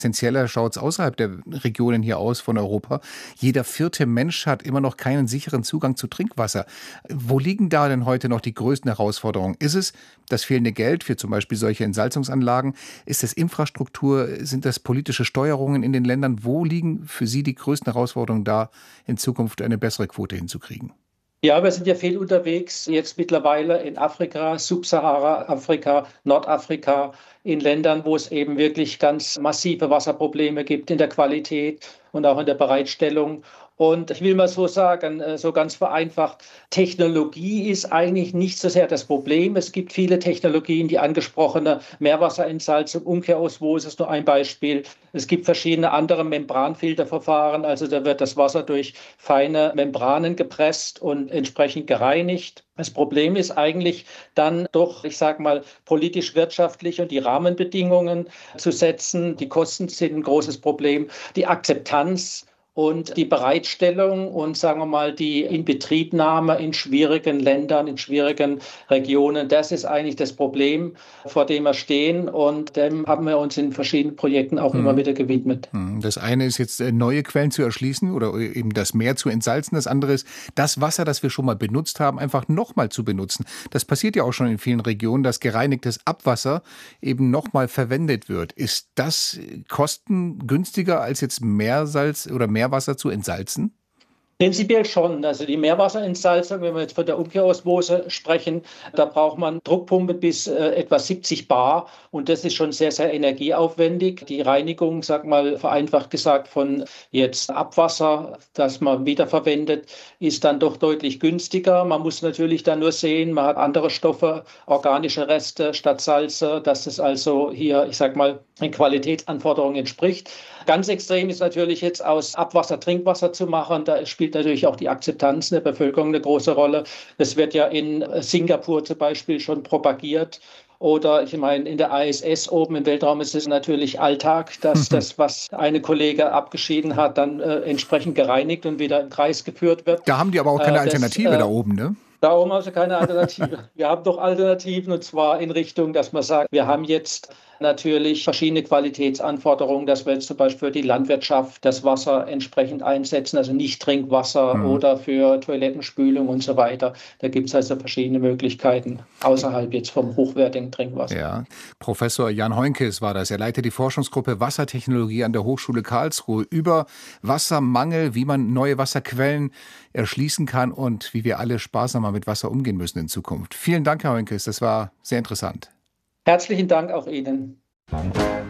Essentieller schaut es außerhalb der Regionen hier aus von Europa. Jeder vierte Mensch hat immer noch keinen sicheren Zugang zu Trinkwasser. Wo liegen da denn heute noch die größten Herausforderungen? Ist es das fehlende Geld für zum Beispiel solche Entsalzungsanlagen? Ist es Infrastruktur? Sind das politische Steuerungen in den Ländern? Wo liegen für Sie die größten Herausforderungen da, in Zukunft eine bessere Quote hinzukriegen? Ja, wir sind ja viel unterwegs, jetzt mittlerweile in Afrika, Subsahara-Afrika, Nordafrika, in Ländern, wo es eben wirklich ganz massive Wasserprobleme gibt in der Qualität und auch in der Bereitstellung. Und ich will mal so sagen, so ganz vereinfacht, Technologie ist eigentlich nicht so sehr das Problem. Es gibt viele Technologien, die angesprochene Meerwasserentsalzung, Umkehrosmose ist nur ein Beispiel. Es gibt verschiedene andere Membranfilterverfahren, also da wird das Wasser durch feine Membranen gepresst und entsprechend gereinigt. Das Problem ist eigentlich dann doch, ich sage mal, politisch-wirtschaftlich und die Rahmenbedingungen zu setzen. Die Kosten sind ein großes Problem. Die Akzeptanz und die Bereitstellung und sagen wir mal die Inbetriebnahme in schwierigen Ländern, in schwierigen Regionen, das ist eigentlich das Problem, vor dem wir stehen. Und dem haben wir uns in verschiedenen Projekten auch immer wieder gewidmet. Das eine ist jetzt neue Quellen zu erschließen oder eben das Meer zu entsalzen. Das andere ist, das Wasser, das wir schon mal benutzt haben, einfach nochmal zu benutzen. Das passiert ja auch schon in vielen Regionen, dass gereinigtes Abwasser eben nochmal verwendet wird. Ist das kostengünstiger als jetzt Meersalz oder Meerwasser zu entsalzen? Prinzipiell schon. Also die Meerwasserentsalzung, wenn wir jetzt von der Umkehrosmose sprechen, da braucht man Druckpumpe bis etwa 70 Bar und das ist schon sehr, sehr energieaufwendig. Die Reinigung, sag mal vereinfacht gesagt, von jetzt Abwasser, das man wiederverwendet, ist dann doch deutlich günstiger. Man muss natürlich dann nur sehen, man hat andere Stoffe, organische Reste statt Salze, dass es also hier, ich sag mal, den Qualitätsanforderungen entspricht. Ganz extrem ist natürlich jetzt aus Abwasser Trinkwasser zu machen. Da spielt natürlich auch die Akzeptanz der Bevölkerung eine große Rolle. Das wird ja in Singapur zum Beispiel schon propagiert. Oder ich meine, in der ISS oben im Weltraum ist es natürlich Alltag, dass das, was eine Kollege abgeschieden hat, dann entsprechend gereinigt und wieder im Kreis geführt wird. Da haben die aber auch keine Alternative da oben, ne? Da haben wir also keine Alternative. Wir haben doch Alternativen und zwar in Richtung, dass man sagt, wir haben jetzt natürlich verschiedene Qualitätsanforderungen, dass wir jetzt zum Beispiel für die Landwirtschaft das Wasser entsprechend einsetzen, also nicht Trinkwasser oder für Toilettenspülung und so weiter. Da gibt es also verschiedene Möglichkeiten außerhalb jetzt vom hochwertigen Trinkwasser. Ja, Professor Jan Heunkes war das. Er leitet die Forschungsgruppe Wassertechnologie an der Hochschule Karlsruhe über Wassermangel, wie man neue Wasserquellen erschließen kann und wie wir alle sparsamer mit Wasser umgehen müssen in Zukunft. Vielen Dank, Herr Heunkes. Das war sehr interessant. Herzlichen Dank auch Ihnen.